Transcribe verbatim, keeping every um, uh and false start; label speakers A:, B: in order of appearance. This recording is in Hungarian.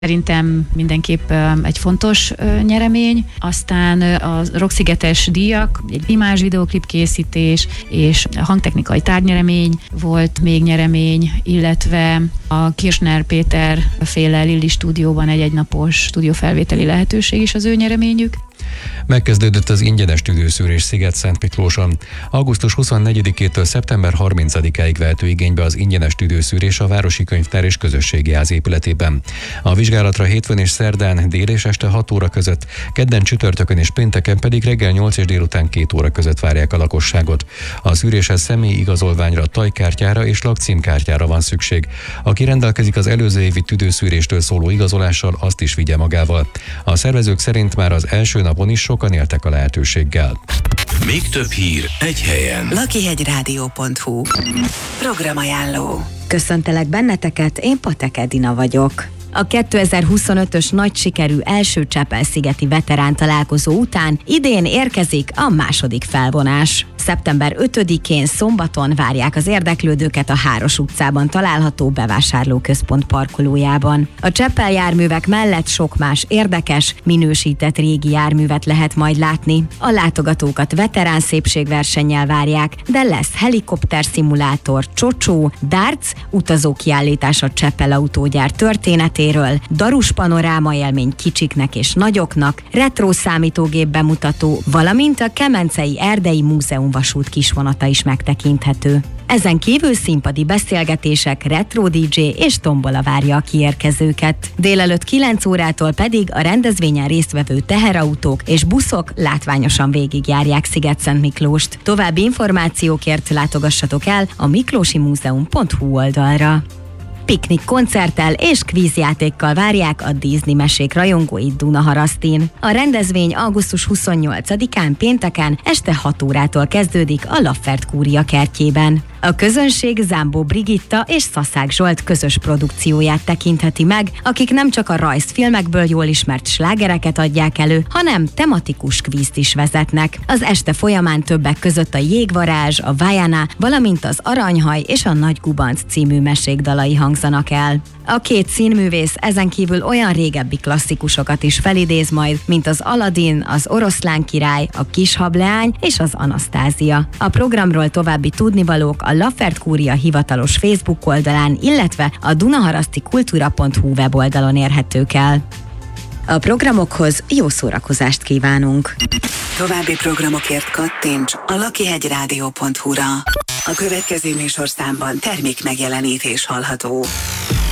A: Szerintem mindenképp egy fontos nyeremény. Aztán a Rockszigetes díjak, egy imázs videoklip készítés és hangtechnikai tárgynyeremény volt még nyeremény, illetve a Kirchner Péter féle Lilli stúdióban egy egynapos stúdiófelvételi lehetőség is az ő nyereményük.
B: Megkezdődött az ingyenes tüdőszűrés Sziget-Szentmiklóson. augusztus huszonnegyedikétől szeptember harmincadikáig vehető igénybe az ingyenes tüdőszűrés a Városi Könyvtár és Közösségi Ház épületében. A vizsgálatra hétfőn és szerdán dél és este hat óra között, kedden, csütörtökön és pénteken pedig reggel nyolc és délután két óra között várják a lakosságot. A szűréshez személyi igazolványra, tajkártyára és lakcímkártyára van szükség. Aki rendelkezik az előző évi tüdőszűréstől szóló igazolással, azt is vigye magával. A szervezők szerint már az első napon is sokan éltek a lehetőséggel.
C: Még több hír egy helyen.
D: lakihegyrádió pont hu Programajánló.
E: Köszöntelek benneteket, én Patek Edina vagyok. A kétezer-huszonötös nagy sikerű első Csepel-szigeti veterán találkozó után idén érkezik a második felvonás. szeptember ötödikén szombaton várják az érdeklődőket a Háros utcában található bevásárlóközpont parkolójában. A Csepel járművek mellett sok más érdekes, minősített régi járművet lehet majd látni. A látogatókat veterán szépségversennyel várják, de lesz helikopter szimulátor, csocsó, darts, utazókiállítás a Csepel autógyár történetéről, darus panoráma élmény kicsiknek és nagyoknak, retro számítógép bemutató, valamint a Kemencei Erdei Múzeum vasút kisvonata is megtekinthető. Ezen kívül színpadi beszélgetések, retro dé dzsé és tombola várja a kiérkezőket. Délelőtt kilenc órától pedig a rendezvényen résztvevő teherautók és buszok látványosan végigjárják Sziget-Szentmiklóst. További információkért látogassatok el a miklósimúzeum pont hu oldalra. Piknik koncerttel és kvízjátékkal várják a Disney mesék rajongóit Dunaharasztin. A rendezvény augusztus huszonnyolcadikán pénteken este hat órától kezdődik a Laffert Kúria kertjében. A közönség Zámbó Brigitta és Szaszák Zsolt közös produkcióját tekintheti meg, akik nem csak a rajzfilmekből jól ismert slágereket adják elő, hanem tematikus kvízt is vezetnek. Az este folyamán többek között a Jégvarázs, a Vajana, valamint az Aranyhaj és a Nagy Gubanc című mesék dalai hangzanak el. A két színművész ezen kívül olyan régebbi klasszikusokat is felidéz majd, mint az Aladin, az Oroszlán király, a Kishableány és az Anasztázia. A programról további tudnivalók a Laffert Kúria hivatalos Facebook oldalán, illetve a dunaharasztikultúra pont hu weboldalon érhetők el. A programokhoz jó szórakozást kívánunk!
D: További programokért kattints a lakihegyrádió pont hu-ra. A következő műsorszámban termék megjelenítés hallható.